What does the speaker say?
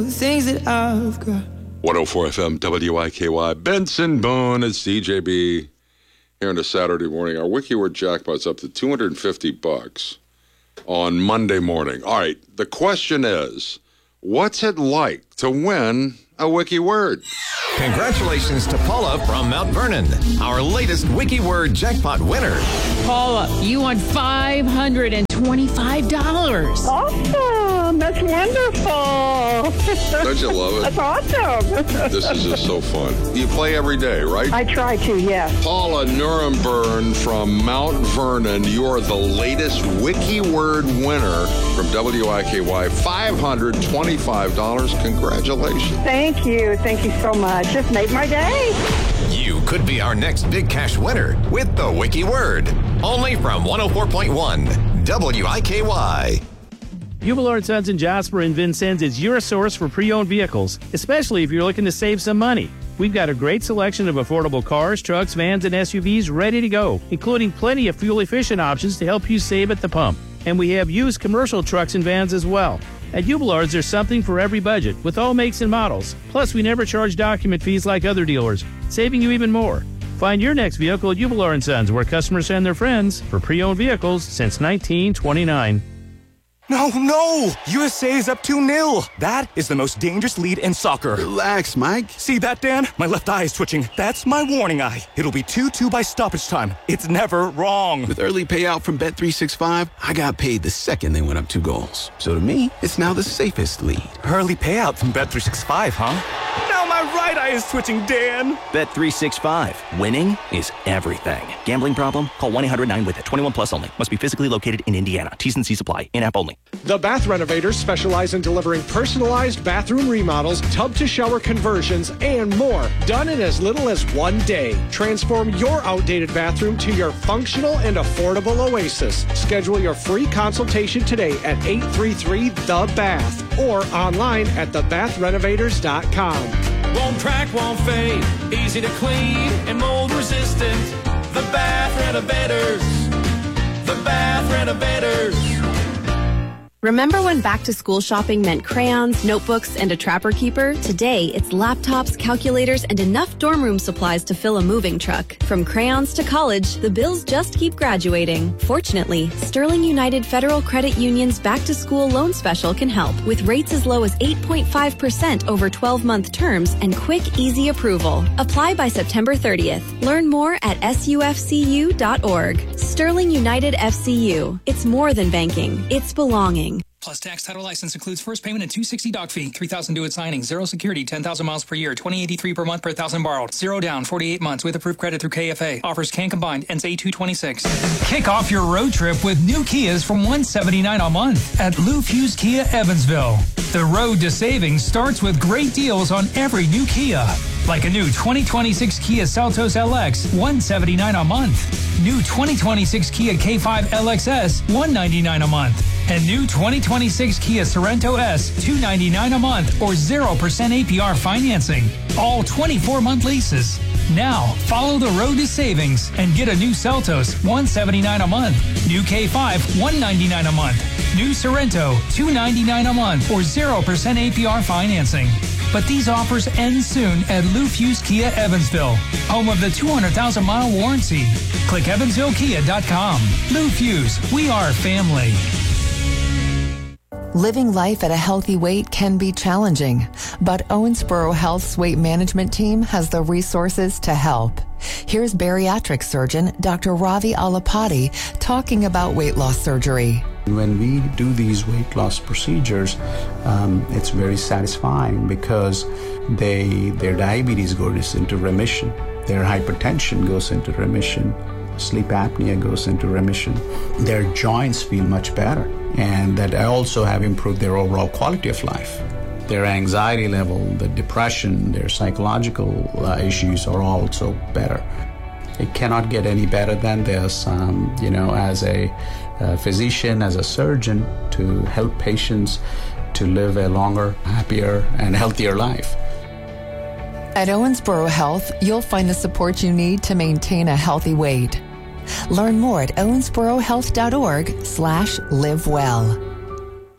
The things that I've got. 104 FM WIKY. Benson Boone, it's DJB here on a Saturday morning. Our WikiWord jackpot's up to $250 on Monday morning. All right, the question is, what's it like to win a WikiWord? Congratulations to Paula from Mount Vernon, our latest WikiWord jackpot winner. Paula, you won $525. Awesome. That's wonderful. Don't you love it? That's awesome. This is just so fun. You play every day, right? I try to, yes. Paula Nuremberg from Mount Vernon, you are the latest WikiWord winner from WIKY. $525. Congratulations. Thank you. Thank you so much. Just made my day. You could be our next big cash winner with the WikiWord. Only from 104.1 WIKY. Hubelard Sons in Jasper and Vincennes is your source for pre-owned vehicles, especially if you're looking to save some money. We've got a great selection of affordable cars, trucks, vans, and SUVs ready to go, including plenty of fuel-efficient options to help you save at the pump. And we have used commercial trucks and vans as well. At Hubelard's, there's something for every budget, with all makes and models. Plus, we never charge document fees like other dealers, saving you even more. Find your next vehicle at Hubelard & Sons, where customers send their friends for pre-owned vehicles since 1929. No! USA is up 2-0. That is the most dangerous lead in soccer. Relax, Mike. See that, Dan? My left eye is twitching. That's my warning eye. It'll be 2-2 by stoppage time. It's never wrong. With early payout from Bet365, I got paid the second they went up 2 goals. So to me, it's now the safest lead. Early payout from Bet365, huh? Now my right eye is twitching, Dan. Bet365. Winning is everything. Gambling problem? Call 1-800-9-WITH-IT. 21 plus only. Must be physically located in Indiana. T's and C's apply. In-app only. The Bath Renovators specialize in delivering personalized bathroom remodels, tub-to-shower conversions, and more, done in as little as 1 day. Transform your outdated bathroom to your functional and affordable oasis. Schedule your free consultation today at 833-THE-BATH or online at thebathrenovators.com. Won't crack, won't fade, easy to clean and mold resistant. The Bath Renovators. The Bath Renovators. Remember when back-to-school shopping meant crayons, notebooks, and a Trapper Keeper? Today, it's laptops, calculators, and enough dorm room supplies to fill a moving truck. From crayons to college, the bills just keep graduating. Fortunately, Sterling United Federal Credit Union's back-to-school loan special can help, with rates as low as 8.5% over 12-month terms and quick, easy approval. Apply by September 30th. Learn more at sufcu.org. Sterling United FCU. It's more than banking. It's belonging. Plus tax title license includes first payment and $260 doc fee, $3,000 due at signing, 0 security, 10,000 miles per year, $20.83 per month per 1,000 borrowed, 0 down, 48 months with approved credit through KFA. Offers can combine, ends 8/2/26. Kick off your road trip with new Kias from $179 a month at Lou Fuse Kia Evansville. The road to savings starts with great deals on every new Kia. Like a new 2026 Kia Seltos LX, $179 a month. New 2026 Kia K5 LXS, $199 a month. And new 2026 Kia Sorento S, $299 a month or 0% APR financing. All 24-month leases. Now, follow the road to savings and get a new Seltos, $179 a month. New K5, $199 a month. New Sorento, $299 a month or 0% APR financing. But these offers end soon at Lou Fuse Kia Evansville, home of the 200,000-mile warranty. Click EvansvilleKia.com. Lou Fuse, we are family. Living life at a healthy weight can be challenging, but Owensboro Health's weight management team has the resources to help. Here's bariatric surgeon Dr. Ravi Alapati talking about weight loss surgery. When we do these weight loss procedures, it's very satisfying because their diabetes goes into remission, their hypertension goes into remission, sleep apnea goes into remission, their joints feel much better, and that also have improved their overall quality of life. Their anxiety level, the depression, their psychological issues are also better. It cannot get any better than this, as a physician, as a surgeon, to help patients to live a longer, happier, and healthier life. At Owensboro Health, you'll find the support you need to maintain a healthy weight. Learn more at owensborohealth.org/livewell.